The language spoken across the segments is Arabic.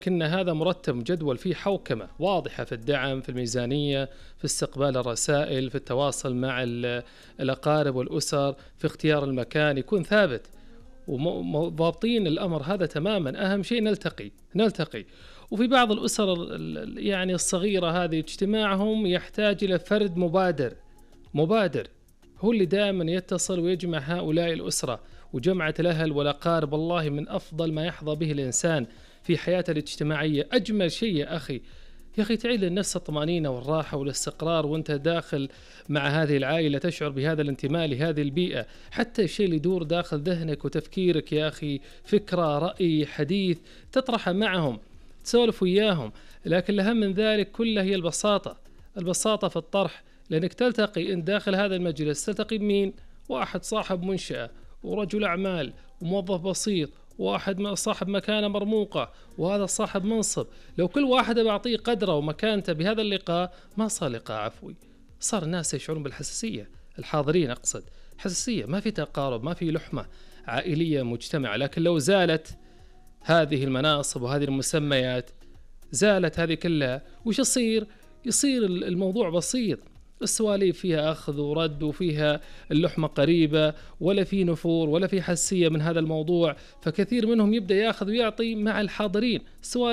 كنا هذا مرتب مجدول، فيه حوكمة واضحة في الدعم، في الميزانية، في استقبال الرسائل، في التواصل مع الأقارب والأسر، في اختيار المكان يكون ثابت وضابطين الأمر هذا تماما. أهم شيء نلتقي. وفي بعض الأسر يعني الصغيرة هذه اجتماعهم يحتاج إلى فرد مبادر هو اللي دائما يتصل ويجمع هؤلاء الأسرة. وجمعة الأهل والأقارب والله من أفضل ما يحظى به الإنسان في حياته الاجتماعية. أجمل شيء يا أخي تعيد للنفس الطمأنينة والراحة والاستقرار وانت داخل مع هذه العائلة، تشعر بهذا الانتماء لهذه البيئة. حتى الشيء اللي يدور داخل ذهنك وتفكيرك يا أخي، فكرة، رأي، حديث، تطرحه معهم، تسولف وياهم. لكن الأهم من ذلك كله هي البساطة في الطرح. لأنك تلتقي إن داخل هذا المجلس تلتقي بمين؟ واحد صاحب منشأة ورجل أعمال وموظف بسيط، واحد صاحب مكانة مرموقة، وهذا صاحب منصب. لو كل واحد بعطيه قدره ومكانته بهذا اللقاء ما صار لقاء عفوي، صار الناس يشعرون بالحساسية. الحاضرين أقصد حساسية، ما في تقارب، ما في لحمة عائلية مجتمعة. لكن لو زالت هذه المناصب وهذه المسميات، زالت هذه كلها، وش يصير الموضوع بسيط. السواليف فيها أخذ ورد وفيها اللحمة قريبة، ولا في نفور ولا في حساسية من هذا الموضوع. فكثير منهم يبدأ يأخذ ويعطي مع الحاضرين.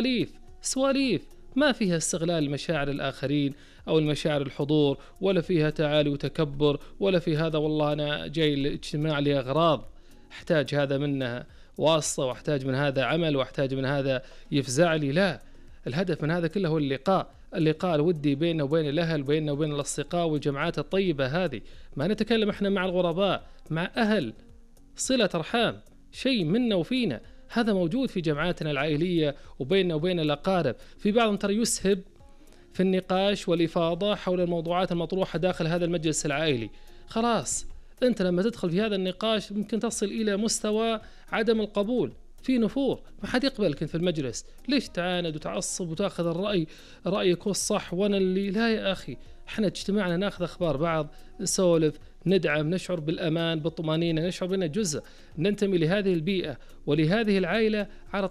سواليف ما فيها استغلال المشاعر الآخرين أو المشاعر الحضور، ولا فيها تعالي وتكبر، ولا في هذا والله أنا جاي الاجتماع لأغراض، احتاج هذا منها واسطة، واحتاج من هذا عمل، واحتاج من هذا يفزع لي. لا، الهدف من هذا كله هو اللقاء الودي بيننا وبين الأهل، بيننا وبين الأصدقاء والجماعات الطيبة هذه. ما نتكلم احنا مع الغرباء، مع أهل، صلة أرحام، شيء منا وفينا. هذا موجود في جمعاتنا العائلية وبيننا وبين الأقارب. في بعضهم ترى يسهب في النقاش والإفاضة حول الموضوعات المطروحة داخل هذا المجلس العائلي. خلاص أنت لما تدخل في هذا النقاش ممكن تصل إلى مستوى عدم القبول، في نفور، ما حد يقبلك في المجلس. ليش تعاند وتعصب وتاخذ رأيك هو الصح وانا اللي لا؟ يا أخي احنا اجتماعنا ناخذ أخبار بعض، نسولف، ندعم، نشعر بالأمان، بالطمأنينة، نشعر بأننا جزء، ننتمي لهذه البيئة ولهذه العائلة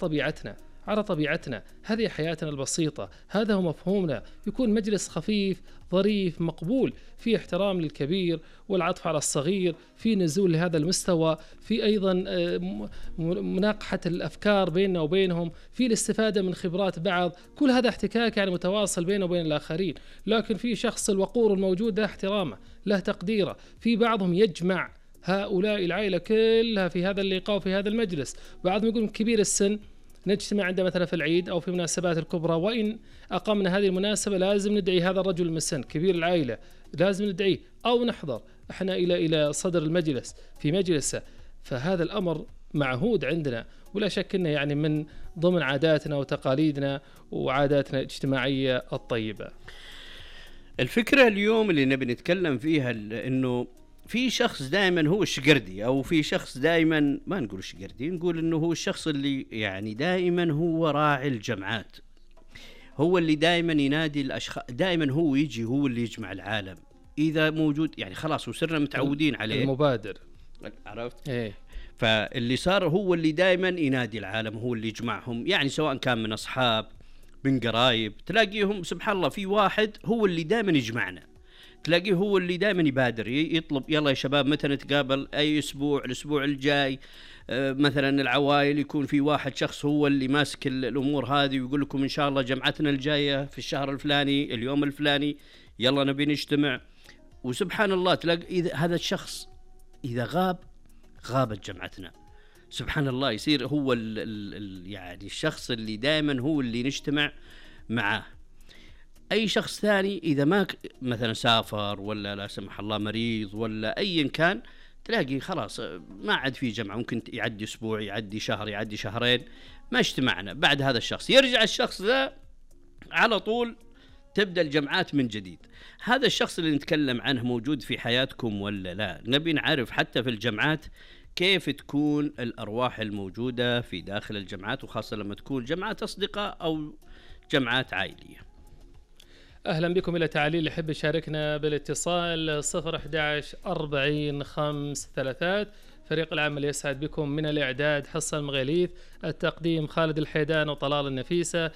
على طبيعتنا. هذه حياتنا البسيطة، هذا هو مفهومنا. يكون مجلس خفيف ظريف مقبول، في احترام للكبير والعطف على الصغير، في نزول لهذا المستوى، في أيضا مناقحة الأفكار بيننا وبينهم، في الاستفادة من خبرات بعض. كل هذا احتكاك يعني متواصل بينه وبين الآخرين. لكن في شخص الوقور الموجود له احترامه، له تقديره. في بعضهم يجمع هؤلاء العائلة كلها في هذا اللقاء وفي هذا المجلس. بعضهم يقول كبير السن نجتمع عنده مثلا في العيد أو في مناسبات الكبرى، وإن أقمنا هذه المناسبة لازم ندعي هذا الرجل من السن كبير العائلة، لازم ندعيه أو نحضر إحنا إلى صدر المجلس في مجلسه. فهذا الأمر معهود عندنا، ولا شك أنه يعني من ضمن عاداتنا وتقاليدنا وعاداتنا الاجتماعية الطيبة. الفكرة اليوم اللي نبي نتكلم فيها إنه في شخص دائما هو الشقردي، او في شخص دائما ما نقول الشقردي، نقول انه هو الشخص اللي يعني دائما هو راعي الجمعات، هو اللي دائما ينادي الاشخاص، دائما هو يجي، هو اللي يجمع العالم اذا موجود، يعني خلاص وصرنا متعودين عليه، المبادر، عرفت ايه. فاللي صار هو اللي دائما ينادي العالم، هو اللي يجمعهم، يعني سواء كان من اصحاب من قرايب، تلاقيهم سبحان الله في واحد هو اللي دائما يجمعنا، تلاقيه هو اللي دائما يبادر يطلب يلا يا شباب متى نتقابل، اي اسبوع، الاسبوع الجاي، مثلا العوائل يكون في واحد شخص هو اللي ماسك الامور هذه ويقول لكم ان شاء الله جمعتنا الجايه في الشهر الفلاني اليوم الفلاني يلا نبي نجتمع. وسبحان الله تلاقي هذا الشخص اذا غابت جمعتنا، سبحان الله يصير هو يعني الشخص اللي دائما هو اللي نجتمع معاه. أي شخص ثاني إذا ما مثلا سافر ولا لا سمح الله مريض ولا أيا كان، تلاقي خلاص ما عاد في جمعة، ممكن يعدي أسبوع، يعدي شهر، يعدي شهرين ما اجتمعنا. بعد هذا الشخص يرجع الشخص ذا على طول تبدأ الجمعات من جديد. هذا الشخص اللي نتكلم عنه موجود في حياتكم ولا لا؟ نبي نعرف حتى في الجمعات كيف تكون الأرواح الموجودة في داخل الجمعات، وخاصة لما تكون جمعات أصدقاء أو جمعات عائلية. أهلا بكم إلى تعليل. اللي يحب يشاركنا بالاتصال 011 40 5 3 فريق العمل يسعد بكم. من الإعداد حصة المغيليث، التقديم خالد الحيدان وطلال النفيسة،